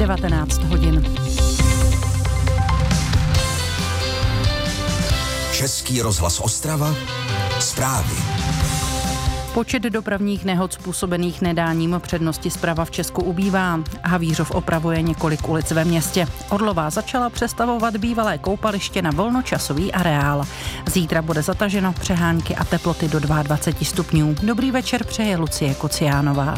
19 hodin. Český rozhlas Ostrava, zprávy. Počet dopravních nehod způsobených nedáním přednosti zprava v Česku ubývá. Havířov opravuje několik ulic ve městě. Orlová začala přestavovat bývalé koupaliště na volnočasový areál. Zítra bude zataženo, přehánky a teploty do 22 stupňů. Dobrý večer přeje Lucie Kociánová.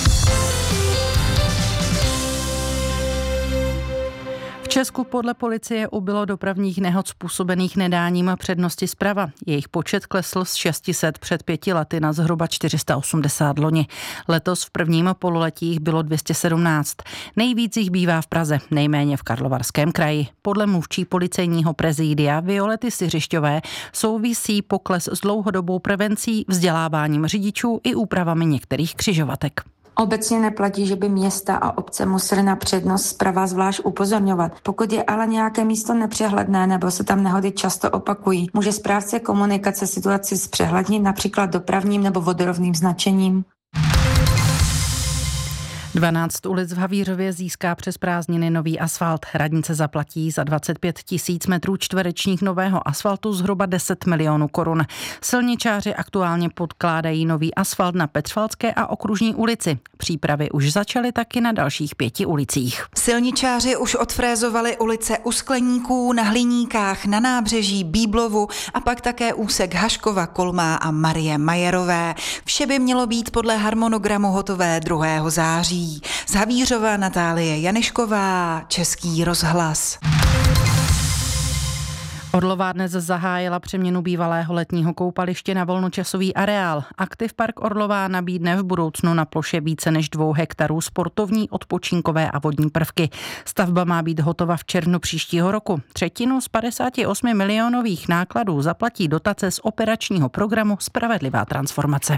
V Česku podle policie ubylo dopravních nehod způsobených nedáním přednosti zprava. Jejich počet klesl z 600 před 5 lety na zhruba 480 loni. Letos v prvním pololetí jich bylo 217. Nejvíc jich bývá v Praze, nejméně v Karlovarském kraji. Podle mluvčí policejního prezídia Violety Siřišťové souvisí pokles s dlouhodobou prevencí, vzděláváním řidičů i úpravami některých křižovatek. Obecně neplatí, že by města a obce musely na přednost zprava zvlášť upozorňovat. Pokud je ale nějaké místo nepřehledné nebo se tam nehody často opakují, může správce komunikace situaci zpřehlednit například dopravním nebo vodorovným značením. 12 ulic v Havířově získá přes prázdniny nový asfalt. Radnice zaplatí za 25 000 metrů čtverečních nového asfaltu zhruba 10 milionů korun. Silničáři aktuálně podkládají nový asfalt na Petřvaldské a Okružní ulici. Přípravy už začaly taky na dalších 5 ulicích. Silničáři už odfrézovali ulice u Skleníků, na Hliníkách, na Nábřeží, Bíblovu a pak také úsek Haškova, Kolmá a Marie Majerové. Vše by mělo být podle harmonogramu hotové 2. září. Z Havířova Natálie Janešková, Český rozhlas. Orlová dnes zahájila přeměnu bývalého letního koupaliště na volnočasový areál. Aktiv Park Orlová nabídne v budoucnu na ploše více než 2 hektarů sportovní, odpočinkové a vodní prvky. Stavba má být hotova v červnu příštího roku. Třetinu z 58 milionových nákladů zaplatí dotace z operačního programu Spravedlivá transformace.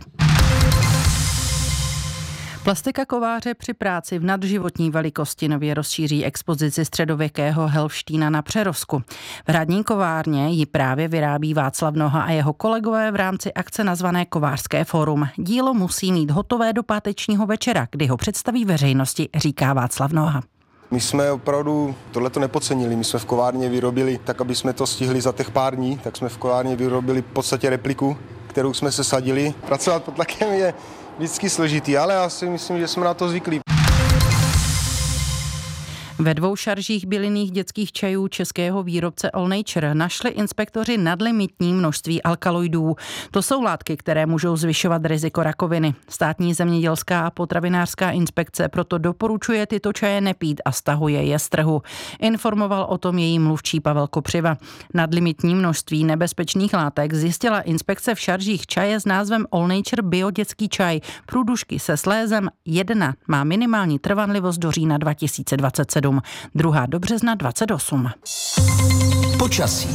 Plastika kováře při práci v nadživotní velikosti nově rozšíří expozici středověkého Helštína na Přerovsku. V hradní kovárně ji právě vyrábí Václav Noha a jeho kolegové v rámci akce nazvané Kovářské fórum. Dílo musí mít hotové do pátečního večera, kdy ho představí veřejnosti, říká Václav Noha. My jsme opravdu tohleto nepodcenili. My jsme v kovárně vyrobili, tak aby jsme to stihli za těch pár dní, tak jsme v kovárně vyrobili v podstatě repliku, kterou jsme se sadili. Pracovat pod tlakem je vždycky složitý, ale já si myslím, že jsme na to zvyklí. Ve 2 šaržích bylinných dětských čajů českého výrobce All Nature našli inspektoři nadlimitní množství alkaloidů. To jsou látky, které můžou zvyšovat riziko rakoviny. Státní zemědělská a potravinářská inspekce proto doporučuje tyto čaje nepít a stahuje je z trhu. Informoval o tom její mluvčí Pavel Kopřiva. Nadlimitní množství nebezpečných látek zjistila inspekce v šaržích čaje s názvem All Nature Bio dětský čaj. Průdušky se slézem 1 má minimální trvanlivost do října 2027. Druhá do března 28. Počasí.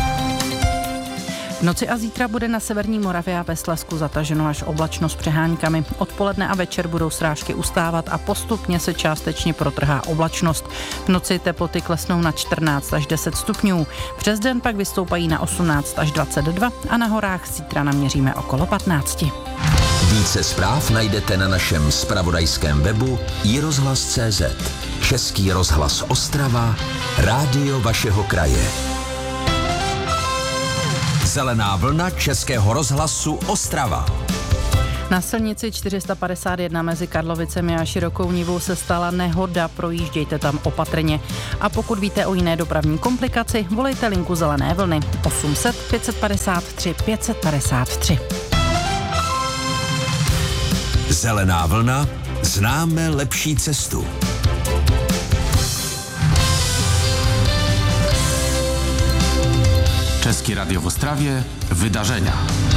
V noci a zítra bude na severní Moravě a ve Slezsku zataženo až oblačno s přehánkami. Odpoledne a večer budou srážky ustávat a postupně se částečně protrhá oblačnost. V noci teploty klesnou na 14 až 10 stupňů. Přes den pak vystoupají na 18 až 22 a na horách zítra naměříme okolo 15. Více zpráv najdete na našem zpravodajském webu iRozhlas.cz. Český rozhlas Ostrava, rádio vašeho kraje. Zelená vlna Českého rozhlasu Ostrava. Na silnici 451 mezi Karlovicemi a Širokou Nivou se stala nehoda, projíždějte tam opatrně. A pokud víte o jiné dopravní komplikaci, volejte linku Zelené vlny 800 553 553. Zelená vlna, známe lepší cestu. České Radio w Ostrawie, wydarzenia.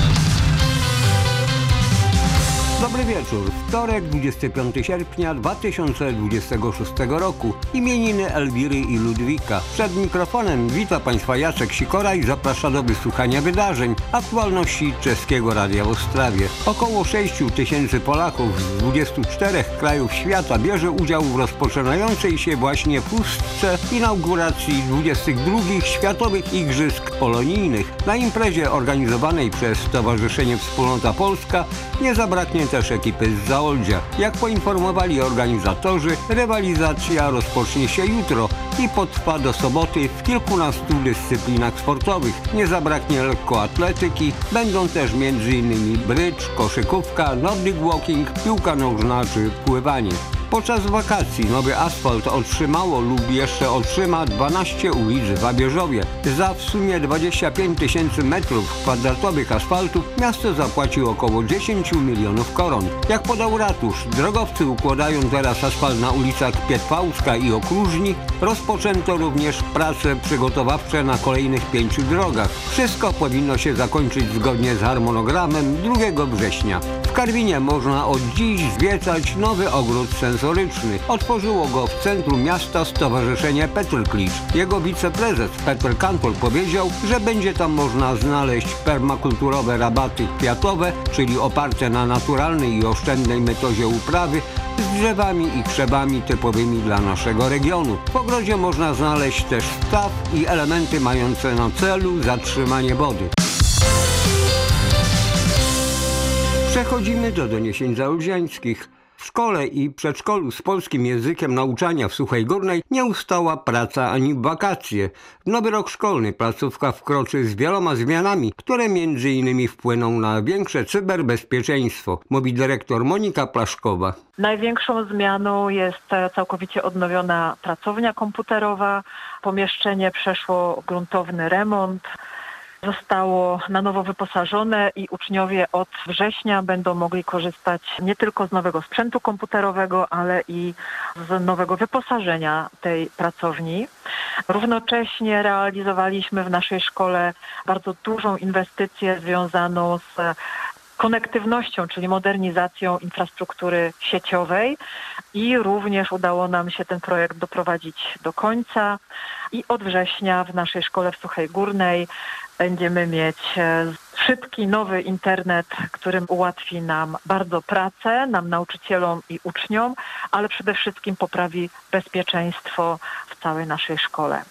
Dobry wieczór. Wtorek, 25 sierpnia 2026 roku. Imieniny Elwiry i Ludwika. Przed mikrofonem wita Państwa Jacek Sikora i zaprasza do wysłuchania wydarzeń, aktualności Czeskiego Radia w Ostrawie. Około 6 000 Polaków z 24 krajów świata bierze udział w rozpoczynającej się właśnie pustce inauguracji 22 Światowych Igrzysk Polonijnych. Na imprezie organizowanej przez Stowarzyszenie Wspólnota Polska nie zabraknie też ekipy z Zaoldzia. Jak poinformowali organizatorzy, rywalizacja rozpocznie się jutro i potrwa do soboty w kilkunastu dyscyplinach sportowych. Nie zabraknie lekkoatletyki, będą też m.in. brydż, koszykówka, nordic walking, piłka nożna czy pływanie. Podczas wakacji nowy asfalt otrzymało lub jeszcze otrzyma 12 ulic w Wabierzowie. Za w sumie 25 000 metrów kwadratowych asfaltu miasto zapłaci około 10 milionów koron. Jak podał ratusz, drogowcy układają teraz asfalt na ulicach Pietwałska i Okrużni. Rozpoczęto również prace przygotowawcze na kolejnych 5 drogach. Wszystko powinno się zakończyć zgodnie z harmonogramem 2 września. W Karwinie można od dziś zwiedzać nowy ogród sensoryczny. Otworzyło go w centrum miasta Stowarzyszenie Petr Klicz. Jego wiceprezes Petr Kantor powiedział, że będzie tam można znaleźć permakulturowe rabaty kwiatowe, czyli oparte na naturalnej i oszczędnej metodzie uprawy, z drzewami i krzewami typowymi dla naszego regionu. W ogrodzie można znaleźć też staw i elementy mające na celu zatrzymanie wody. Przechodzimy do doniesień zaolziańskich. W szkole i przedszkolu z polskim językiem nauczania w Suchej Górnej nie ustała praca ani wakacje. W nowy rok szkolny placówka wkroczy z wieloma zmianami, które m.in. wpłyną na większe cyberbezpieczeństwo, mówi dyrektor Monika Plaszkowa. Największą zmianą jest całkowicie odnowiona pracownia komputerowa. Pomieszczenie przeszło gruntowny remont. Zostało na nowo wyposażone i uczniowie od września będą mogli korzystać nie tylko z nowego sprzętu komputerowego, ale i z nowego wyposażenia tej pracowni. Równocześnie realizowaliśmy w naszej szkole bardzo dużą inwestycję związaną z konektywnością, czyli modernizacją infrastruktury sieciowej i również udało nam się ten projekt doprowadzić do końca i od września w naszej szkole w Suchej Górnej będziemy mieć szybki, nowy internet, który ułatwi nam bardzo pracę, nam nauczycielom i uczniom, ale przede wszystkim poprawi bezpieczeństwo w całej naszej szkole.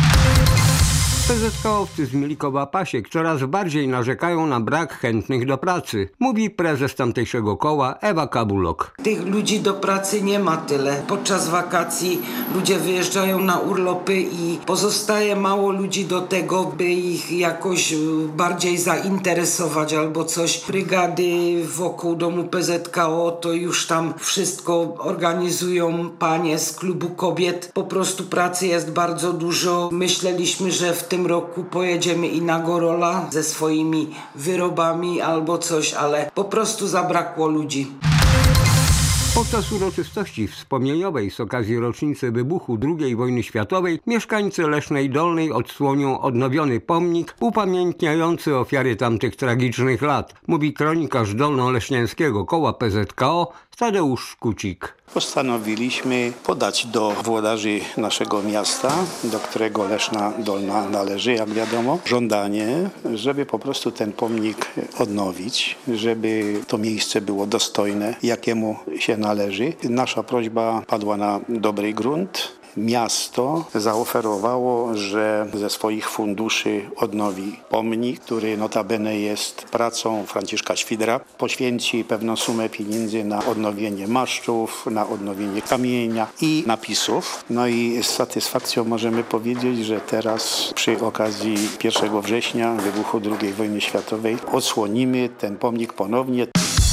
PZK-owcy z Milikowa-Pasiek coraz bardziej narzekają na brak chętnych do pracy, mówi prezes tamtejszego koła Ewa Kabulok. Tych ludzi do pracy nie ma tyle. Podczas wakacji ludzie wyjeżdżają na urlopy i pozostaje mało ludzi do tego, by ich jakoś bardziej zainteresować albo coś. Brygady wokół domu PZKO to już tam wszystko organizują panie z klubu kobiet. Po prostu pracy jest bardzo dużo. Myśleliśmy, że w tym roku pojedziemy i na Gorola ze swoimi wyrobami albo coś, ale po prostu zabrakło ludzi. Podczas uroczystości wspomnieniowej z okazji rocznicy wybuchu II wojny światowej mieszkańcy Lesznej Dolnej odsłonią odnowiony pomnik upamiętniający ofiary tamtych tragicznych lat, mówi kronikarz dolnoleśniańskiego koła PZKO Tadeusz Szkucik. Postanowiliśmy podać do włodarzy naszego miasta, do którego Leszna Dolna należy, jak wiadomo, żądanie, żeby po prostu ten pomnik odnowić, żeby to miejsce było dostojne, jakiemu się należy. Nasza prośba padła na dobry grunt. Miasto zaoferowało, że ze swoich funduszy odnowi pomnik, który notabene jest pracą Franciszka Świdra. Poświęci pewną sumę pieniędzy na odnowienie masztów, na odnowienie kamienia i napisów. No i z satysfakcją możemy powiedzieć, że teraz przy okazji 1 września wybuchu II wojny światowej odsłonimy ten pomnik ponownie.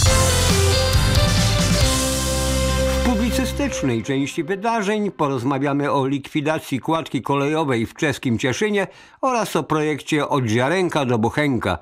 W publicystycznej części wydarzeń porozmawiamy o likwidacji kładki kolejowej w czeskim Cieszynie oraz o projekcie Od Ziarenka do Bochenka.